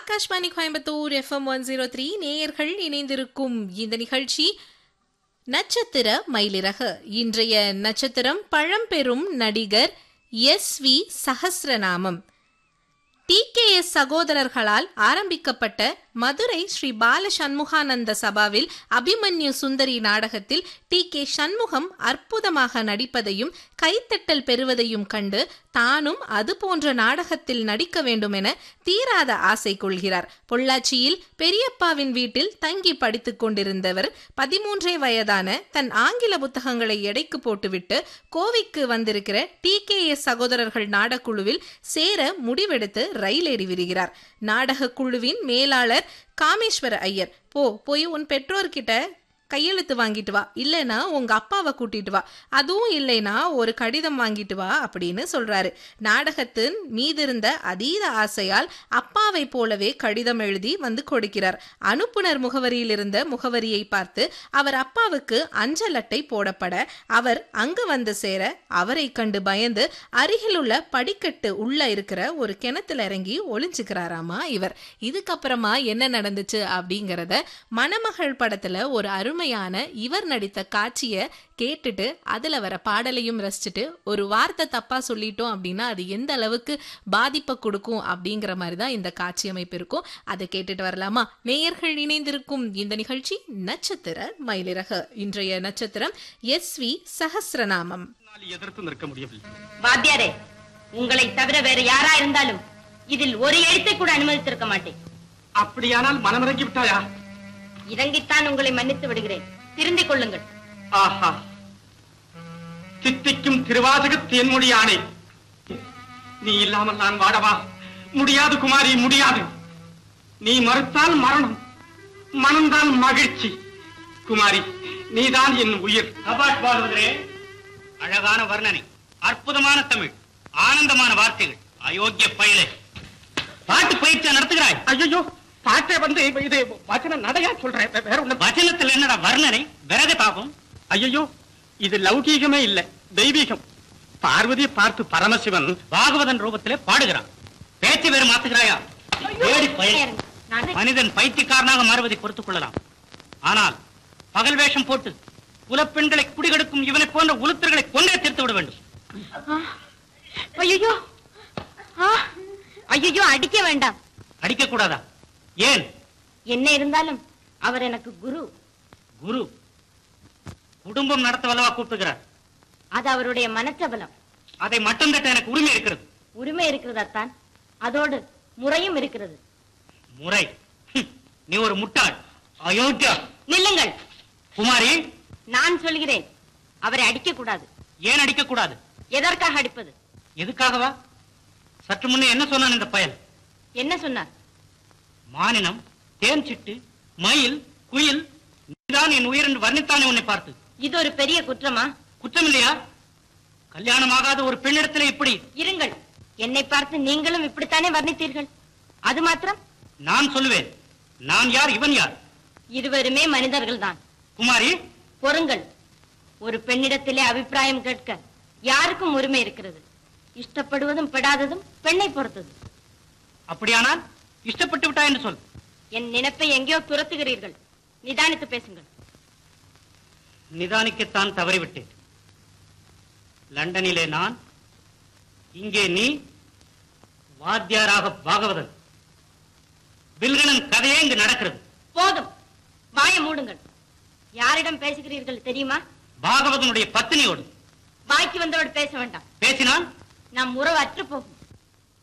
Akashvani Coimbatore FM 103 நேயர்கள் இணைந்திருக்கும் இந்த நிகழ்ச்சி நட்சத்திர மயிலிறகு. இன்றைய நட்சத்திரம் பழம்பெரும் நடிகர் SV சஹஸ்ரநாமம். TKS சகோதரர்களால் ஆரம்பிக்கப்பட்ட மதுரை ஸ்ரீ பால சண்முகானந்த சபாவில் அபிமன்யு சுந்தரி நாடகத்தில் TK சண்முகம் அற்புதமாக நடிப்பதையும் கைத்தட்டல் பெறுவதையும் கண்டு தானும் அது போன்ற நாடகத்தில் நடிக்க வேண்டும் என தீராத ஆசை கொள்கிறார். பொள்ளாச்சியில் பெரியப்பாவின் வீட்டில் தங்கி படித்துக் கொண்டிருந்தவர் 13 வயதான தன் ஆங்கில புத்தகங்களை எடைக்கு போட்டுவிட்டு கோவைக்கு வந்திருக்கிற TKS சகோதரர்கள் நாடகக்குழுவில் சேர முடிவெடுத்து ரயில் ஏறி விடுகிறார். நாடக குழுவின் மேலாளர் காமேஸ்வர ஐயர், போய் உன் பெற்றோர்கிட்ட கையெழுத்து வாங்கிட்டு வா, இல்லைனா உங்க அப்பாவை கூட்டிட்டு வா, அதுவும் இல்லைனா ஒரு கடிதம் வாங்கிட்டு வா அப்படின்னு சொல்றாரு. நாடகத்தின் மீதிருந்த அதீத ஆசையால் அப்பாவை போலவே கடிதம் எழுதி வந்து கொடுக்கிறார். அனுப்புனர் முகவரியில் இருந்த முகவரியை பார்த்து அவர் அப்பாவுக்கு அஞ்சல் அட்டை போடப்பட அவர் அங்கு வந்து சேர அவரை கண்டு பயந்து அருகிலுள்ள படிக்கட்டு உள்ள இருக்கிற ஒரு கிணத்துல இறங்கி ஒளிஞ்சுக்கிறாராமா இவர். இதுக்கப்புறமா என்ன நடந்துச்சு அப்படிங்கறத மணமகள் படத்துல ஒரு அருமையான இவர் நடித்த காட்சியை கேட்டுட்டு அதுல வர பாடலையும் ரசிச்சுட்டு ஒரு வார்த்தை தப்பா சொல்லிட்டோம் அப்படின்னா அது எந்த அளவுக்கு பாதிப்பை கொடுக்கும் அப்படிங்கிற மாதிரிதான் இந்த காட்சி அமைப்பு இருக்கும். அதை கேட்டுட்டு வரலாமா? நேயர்கள் இணைந்திருக்கும் இந்த நிகழ்ச்சி நட்சத்திர மயிலிறகு. இன்றைய நட்சத்திரம் SV சஹஸ்ரநாமம். எதிர்த்து நிற்க முடியவில்லை. வாத்தியாரே, உங்களை தவிர வேற யாரா இருந்தாலும் இதில் ஒரு எழுத்தை கூட அனுமதித்திருக்க மாட்டேன். அப்படியானால் மனமிறங்கி விட்டாயா? இறங்கித்தான் உங்களை மன்னித்து விடுகிறேன். திருந்திக் கொள்ளுங்கள். ஆஹா, தித்திக்கும் திருவாசக தேன்மொழி ஆணை. நீ இல்லாமல் நான் வாடவா? முடியாது குமாரி, முடியாது. நீ மறுத்தால் மரணம், மனம்தான் மகிழ்ச்சி. குமாரி, நீதான் என் உயிர். சபாஷ் பாடுவதே, அழகான வர்ணனை, அற்புதமான தமிழ், ஆனந்தமான வார்த்தைகள். அயோக்கிய பயலே, பாட்டு பயிற்சியா நடத்துகிறாய்? ஐயோ, பாட்டை வந்து இது வச்சன நடையா சொல்றேன், வேற ஒண்ணு. வச்சனத்தில் என்னடா வர்ணனை, விரக தாபம்? ஐயோ, இது லௌகீகமே இல்ல, தெய்வீகம். பார்வதியை பார்த்து பரமசிவன் பாகவதன் ரூபத்திலே பாடுகிறான். பேச்சு வேறு மாத்துகிறாயா? மனிதன் பைத்தியக்காரனாக மாறுவதை பொறுத்துக் கொள்ளலாம். ஆனால் பகல் வேஷம் போட்டு குலப்பெண்களை குடிகெடுக்கும் இவனை போன்ற உளுத்தர்களை கொண்டே தீர்த்து விட வேண்டும். ஐயோ ஐயோ, அடிக்க வேண்டாம். அடிக்க கூடாதா? ஏன்? என்ன இருந்தாலும் அவர் எனக்கு குரு. குரு குடும்பம் நடத்த வல்லவா கூப்பிடுகிறார். அது அவருடைய மனச்சபலம். அதை மட்டும் தட்ட எனக்கு உரிமை இருக்கிறது. உரிமை இருக்கிறதான், அதோடு முறையும் இருக்கிறது. முறை? நீ ஒரு முட்டாள், அயோக்கியா. நில்லுங்கள் குமாரி, நான் சொல்கிறேன், அவரை அடிக்க கூடாது. ஏன் அடிக்க கூடாது? எதற்காக அடிப்பது? எதுக்காகவா? சற்று முன்னே என்ன சொன்னான் இந்த பயல்? என்ன சொன்னார்? மானினம், தேன் சிட்டு, மயில், குயில், நீதான் என் உயிர் என்று வர்ணித்தானே உன்னை பார்த்து. இது ஒரு பெரிய குற்றமா? குற்றம் இல்லையா? கல்யாணமாகாத ஒரு பெண்ணிடத்திலே இப்படி? இருங்கள், என்னை பார்த்து நீங்களும் இப்படித்தானே வர்ணித்தீர்கள். அது மாத்திரம்? நான் சொல்லுவேன், நான் யார், இவன் யார்? இருவருமே மனிதர்கள் தான். குமாரி, பொறுங்கள். ஒரு பெண்ணிடத்திலே அபிப்பிராயம் கேட்க யாருக்கும் உரிமை இருக்கிறது. இஷ்டப்படுவதும் படாததும் பெண்ணை பொறுத்தது. அப்படியானால் இஷ்டப்பட்டு விட்டா என்று சொல். என் நினைப்பை எங்கேயோ துரத்துகிறீர்கள். நிதானித்து பேசுங்கள். நிதானிக்கத்தான் தவறிவிட்டேன். லண்டனிலே நான், இங்கே நீ, வாத்தியாராக பாகவதன். வில்கணன் கதையே இங்கு நடக்கிறது. போதும், வாய மூடுங்கள். யாரிடம் பேசுகிறீர்கள் தெரியுமா? பாகவதனுடைய பத்தினியோடு. வாய்க்கு வந்தவள் பேச வேண்டாம். பேசினால் நம் உறவு அற்று போகும்.